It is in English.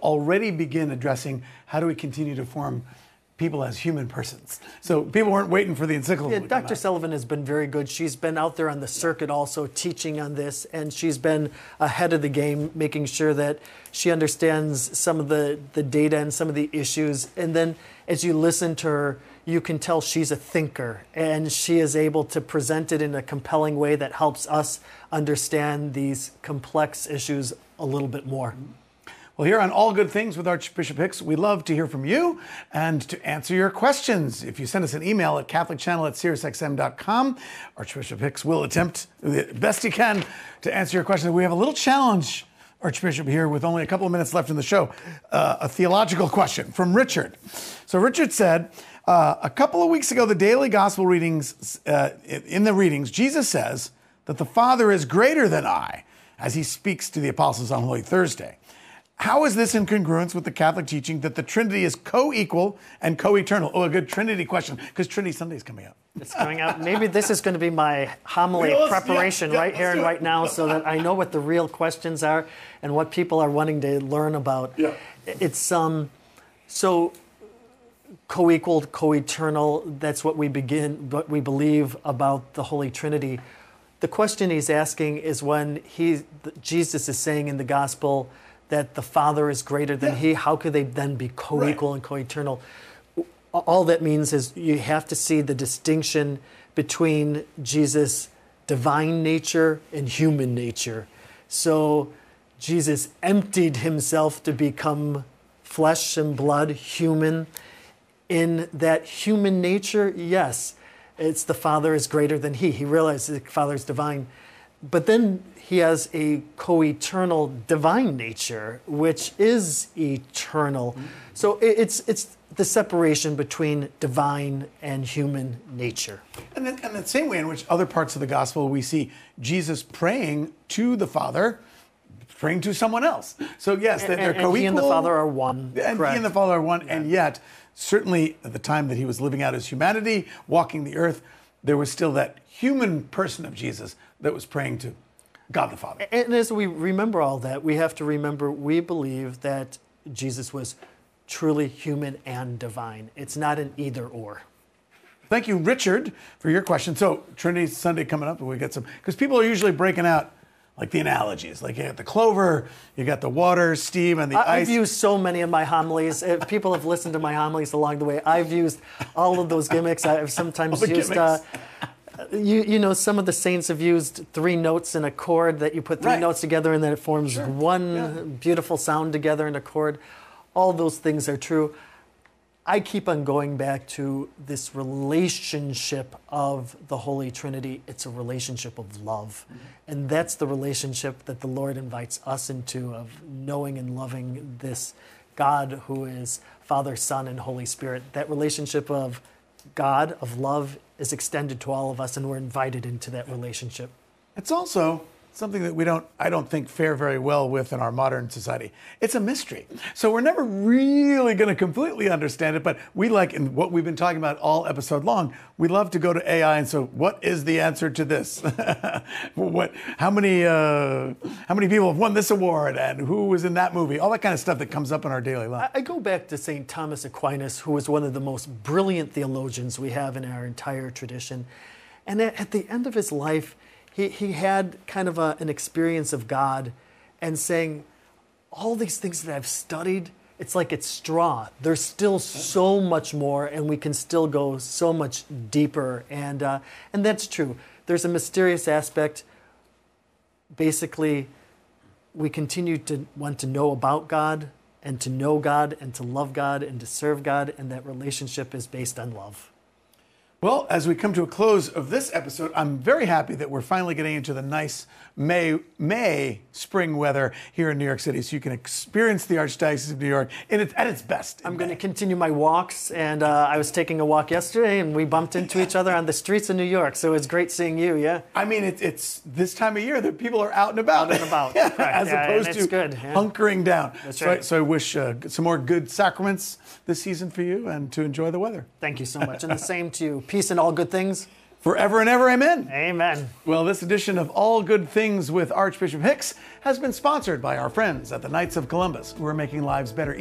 already begin addressing how do we continue to form people as human persons. So people weren't waiting for the encyclical. Yeah, Dr. Sullivan has been very good. She's been out there on the circuit also teaching on this, and she's been ahead of the game, making sure that she understands some of the data and some of the issues. And then as you listen to her, you can tell she's a thinker, and she is able to present it in a compelling way that helps us understand these complex issues a little bit more. Well, here on All Good Things with Archbishop Hicks, we love to hear from you and to answer your questions. If you send us an email at catholicchannel@SiriusXM.com, Archbishop Hicks will attempt the best he can to answer your questions. We have a little challenge, Archbishop, here with only a couple of minutes left in the show. A theological question from Richard. So Richard said, a couple of weeks ago, the daily gospel readings, in the readings, Jesus says that the Father is greater than I, as he speaks to the apostles on Holy Thursday. How is this in congruence with the Catholic teaching that the Trinity is co-equal and co-eternal? Oh, a good Trinity question, because Trinity Sunday is coming up. It's coming up. Maybe this is going to be my homily preparation right here and right now, so that I know what the real questions are and what people are wanting to learn about. Yeah. It's so co-equal, co-eternal. That's what we believe about the Holy Trinity. The question he's asking is when Jesus is saying in the gospel that the Father is greater than he, how could they then be co-equal and co-eternal? All that means is you have to see the distinction between Jesus' divine nature and human nature. So Jesus emptied himself to become flesh and blood, human. In that human nature, yes, it's the Father is greater than he. He realizes the Father is divine. But then he has a co-eternal divine nature, which is eternal. So it's the separation between divine and human nature. And the same way in which other parts of the gospel we see Jesus praying to the Father, praying to someone else. So yes, they're co-equal. He and the Father are one. And correct. he and the Father are one, and yet, certainly at the time that he was living out his humanity, walking the earth, there was still that human person of Jesus that was praying to God the Father. And as we remember all that, we have to remember we believe that Jesus was truly human and divine. It's not an either or. Thank you, Richard, for your question. So Trinity Sunday coming up, and we get some, because people are usually breaking out like the analogies, like you got the clover, you got the water, steam, and the ice. I've used so many in my homilies. If people have listened to my homilies along the way, I've used all of those gimmicks. I've sometimes used, you know, some of the saints have used 3 notes in a chord that you put 3 notes together and then it forms one beautiful sound together in a chord. All those things are true. I keep on going back to this relationship of the Holy Trinity. It's a relationship of love. And that's the relationship that the Lord invites us into, of knowing and loving this God who is Father, Son, and Holy Spirit. That relationship of God, of love, is extended to all of us, and we're invited into that relationship. It's also something that I don't think fare very well with in our modern society. It's a mystery. So we're never really going to completely understand it, but we like, in what we've been talking about all episode long, we love to go to AI and so what is the answer to this? How many people have won this award and who was in that movie? All that kind of stuff that comes up in our daily life. I go back to St. Thomas Aquinas, who was one of the most brilliant theologians we have in our entire tradition. And at the end of his life, he had kind of an experience of God and saying, all these things that I've studied, it's like it's straw. There's still so much more, and we can still go so much deeper. And that's true. There's a mysterious aspect. Basically, we continue to want to know about God and to know God and to love God and to serve God, and that relationship is based on love. Well, as we come to a close of this episode, I'm very happy that we're finally getting into the nice May spring weather here in New York City, so you can experience the Archdiocese of New York at its best. I'm going to continue my walks, and I was taking a walk yesterday, and we bumped into each other on the streets of New York, so it's great seeing you, yeah? I mean, it's this time of year that people are out and about. As opposed to hunkering down. That's right. So I wish some more good sacraments this season for you and to enjoy the weather. Thank you so much, and the same to you. Peace and all good things. Forever and ever, amen. Amen. Well, this edition of All Good Things with Archbishop Hicks has been sponsored by our friends at the Knights of Columbus, who are making lives better